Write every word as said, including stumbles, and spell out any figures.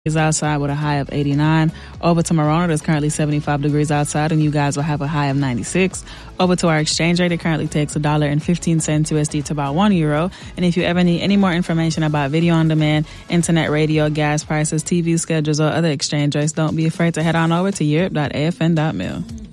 Is outside with a high of eighty-nine. Over to Morona, there's currently seventy-five degrees outside, and you guys will have a high of ninety-six. Over to our exchange rate, it currently takes a dollar and fifteen cents U S D to about one euro. And if you ever need any more information about video on demand, internet, radio, gas prices, T V schedules, or other exchange rates, don't be afraid to head on over to europe dot a f n dot mil.